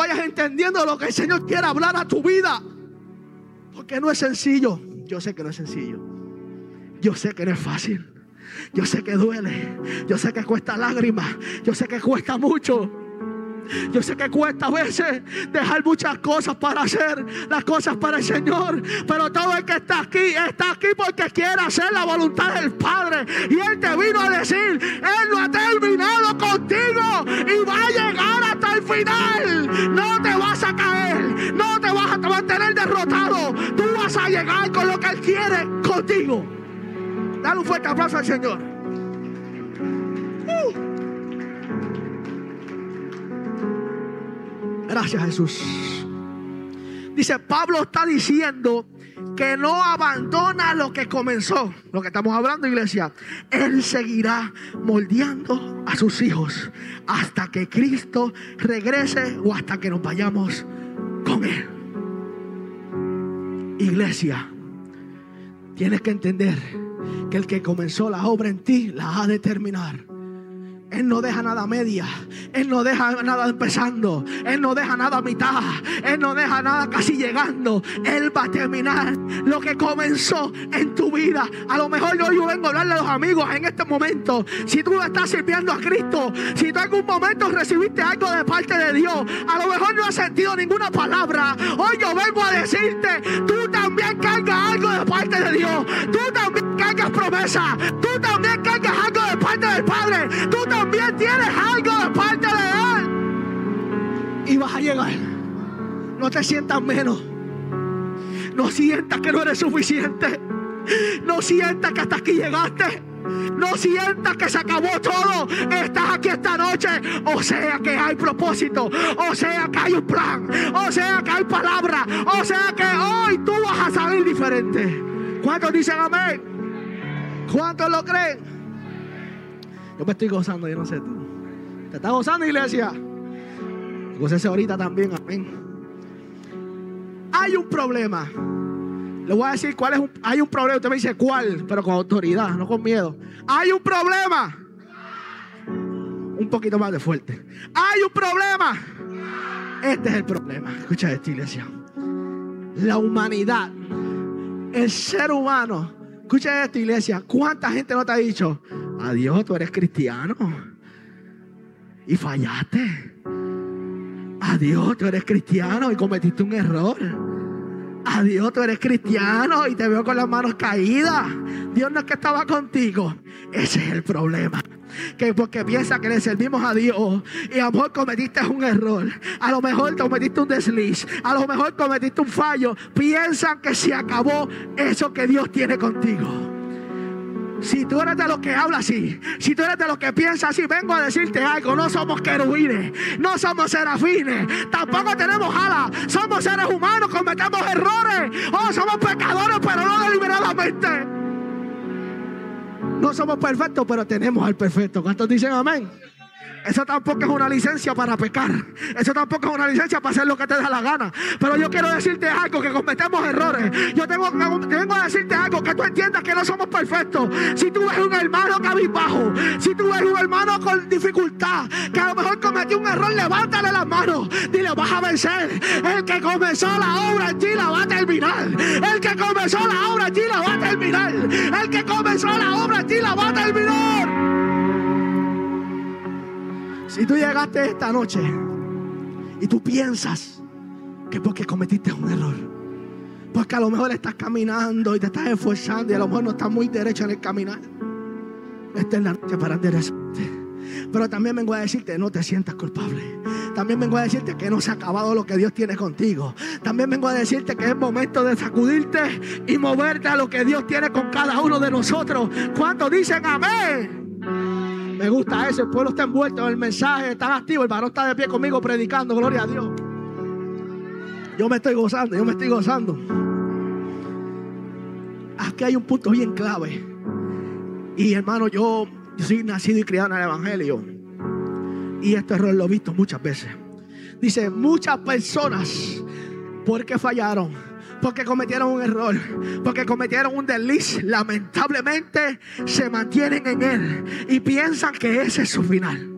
vayas entendiendo lo que el Señor quiere hablar a tu vida. Porque no es sencillo. Yo sé que no es sencillo. Yo sé que no es fácil. Yo sé que duele. Yo sé que cuesta lágrimas. Yo sé que cuesta mucho. Yo sé que cuesta a veces dejar muchas cosas para hacer las cosas para el Señor. Pero todo el que está aquí porque quiere hacer la voluntad del Padre. Y Él te vino a decir: Él no ha terminado contigo y va a llegar hasta el final. No te vas a caer, no te vas a mantener derrotado. Tú vas a llegar con lo que Él quiere contigo. Dale un fuerte aplauso al Señor. Gracias, Jesús. Dice, Pablo está diciendo que no abandona lo que comenzó. Lo que estamos hablando, iglesia. Él seguirá moldeando a sus hijos hasta que Cristo regrese o hasta que nos vayamos con Él. Iglesia, tienes que entender que el que comenzó la obra en ti la ha de terminar. Él no deja nada a media. Él no deja nada empezando. Él no deja nada a mitad. Él no deja nada casi llegando. Él va a terminar lo que comenzó en tu vida. A lo mejor yo vengo a hablarle a los amigos en este momento. Si tú estás sirviendo a Cristo, si tú en algún momento recibiste algo de parte de Dios, a lo mejor no has sentido ninguna palabra. Hoy yo vengo a decirte: tú también cargas algo de parte de Dios. Tú también cargas promesa. Tú también cargas algo de parte del Padre. Tú también tienes algo de parte de Él. Y vas a llegar. No te sientas menos. No sientas que no eres suficiente. No sientas que hasta aquí llegaste. No sientas que se acabó todo. Estás aquí esta noche. O sea que hay propósito. O sea que hay un plan. O sea que hay palabra. O sea que hoy tú vas a salir diferente. ¿Cuántos dicen amén? ¿Cuántos lo creen? Yo me estoy gozando, yo no sé tú. ¿Te estás gozando, iglesia? Gócese ahorita también, amén. Hay un problema. Le voy a decir cuál es hay un problema. Usted me dice cuál, pero con autoridad, no con miedo. Hay un problema. Un poquito más de fuerte. Hay un problema. Este es el problema. Escucha esto, iglesia. La humanidad, el ser humano. Escucha esto, iglesia. ¿Cuánta gente no te ha dicho: adiós, tú eres cristiano y fallaste? Adiós, tú eres cristiano y cometiste un error. Adiós, tú eres cristiano y te veo con las manos caídas. Dios no es que estaba contigo. Ese es el problema. Que porque piensa que le servimos a Dios y a lo mejor cometiste un error, a lo mejor cometiste un desliz, a lo mejor cometiste un fallo, piensan que se acabó eso que Dios tiene contigo. Si tú eres de los que habla así, si tú eres de los que piensa así, vengo a decirte algo: no somos querubines, no somos serafines, tampoco tenemos alas, somos seres humanos, cometemos errores, somos pecadores, pero no deliberadamente. No somos perfectos, pero tenemos al perfecto. ¿Cuántos dicen amén? Eso tampoco es una licencia para pecar. Eso tampoco es una licencia para hacer lo que te da la gana. Pero yo quiero decirte algo: que cometemos errores. Vengo a decirte algo: que tú entiendas que no somos perfectos. Si tú ves un hermano cabizbajo, si tú ves un hermano con dificultad, que a lo mejor cometió un error, levántale las manos. Dile: vas a vencer. El que comenzó la obra en ti la va a terminar. El que comenzó la obra en ti la va a terminar. El que comenzó la obra en ti la va a terminar. Si tú llegaste esta noche y tú piensas que porque cometiste un error, porque a lo mejor estás caminando y te estás esforzando y a lo mejor no estás muy derecho en el caminar, esta es la noche para enderezarte. Pero también vengo a decirte: no te sientas culpable. También vengo a decirte que no se ha acabado lo que Dios tiene contigo. También vengo a decirte que es momento de sacudirte y moverte a lo que Dios tiene con cada uno de nosotros. ¿Cuántos dicen amén? Me gusta eso. El pueblo está envuelto en el mensaje, está activo. El varón está de pie conmigo predicando. Gloria a Dios. Yo me estoy gozando. Aquí hay un punto bien clave. Y hermano, yo soy nacido y criado en el evangelio. Y este error lo he visto muchas veces. Dice: muchas personas, ¿por qué fallaron? Porque cometieron un error, porque cometieron un desliz, lamentablemente se mantienen en él y piensan que ese es su final.